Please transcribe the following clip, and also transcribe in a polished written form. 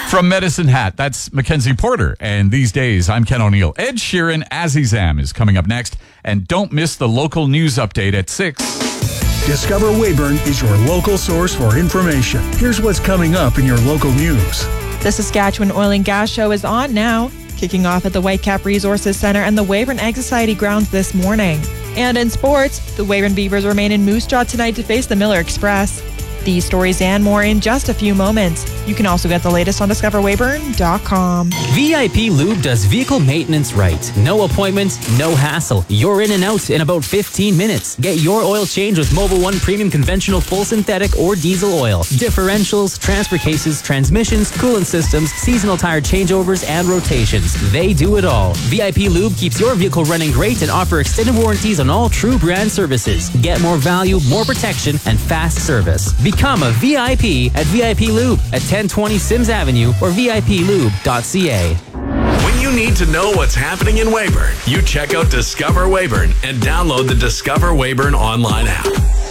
From Medicine Hat, that's Mackenzie Porter. And these days, I'm Ken O'Neill. Ed Sheeran, Azizam is coming up next. And don't miss the local news update at 6. Discover Weyburn is your local source for information. Here's what's coming up in your local news. The Saskatchewan Oil and Gas Show is on now, kicking off at the Whitecap Resources Centre and the Weyburn Ag Society grounds this morning. And in sports, the Weyburn Beavers remain in Moose Jaw tonight to face the Miller Express. These stories and more in just a few moments. You can also get the latest on discoverweyburn.com. VIP Lube does vehicle maintenance right. No appointments, no hassle. You're in and out in about 15 minutes. Get your oil change with Mobil 1 Premium Conventional Full Synthetic or Diesel Oil. Differentials, transfer cases, transmissions, coolant systems, seasonal tire changeovers, and rotations. They do it all. VIP Lube keeps your vehicle running great and offer extended warranties on all true brand services. Get more value, more protection, and fast service. Become a VIP at VIP Lube at 1020 Sims Avenue or VIPLube.ca. When you need to know what's happening in Weyburn, you check out Discover Weyburn and download the Discover Weyburn online app.